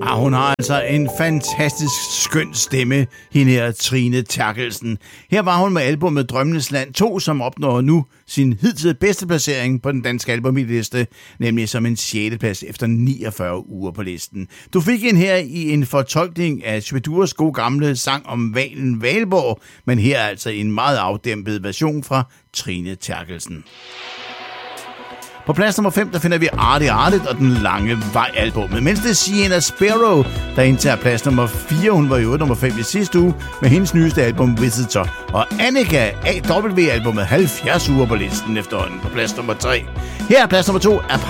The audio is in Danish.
Hun har altså en fantastisk skøn stemme, hende her Trine Terkelsen. Her var hun med albumet Drømmenes Land 2, som opnår nu sin hidtil bedste placering på den danske albumliste, nemlig som en 6. plads efter 49 uger på listen. Du fik en her i en fortolkning af Shvedurs gode gamle sang om Valen Valborg, men her er altså en meget afdæmpet version fra Trine Terkelsen. På plads nummer 5, der finder vi Artigt og den lange vej-albummet, mens det er Sienna Sparrow, der indtager plads nummer 4. Hun var i øvrigt nummer 5 i sidste uge med hendes nyeste album Visitor. Og Annika AW-albummet 70 uger på listen efterhånden på plads nummer 3. Her er plads nummer 2 af